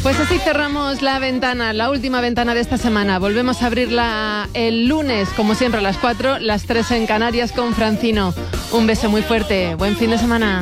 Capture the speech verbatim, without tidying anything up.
Pues así cerramos la ventana, la última ventana de esta semana. Volvemos a abrirla el lunes, como siempre a las cuatro, las tres en Canarias con Francino. Un beso muy fuerte, buen fin de semana.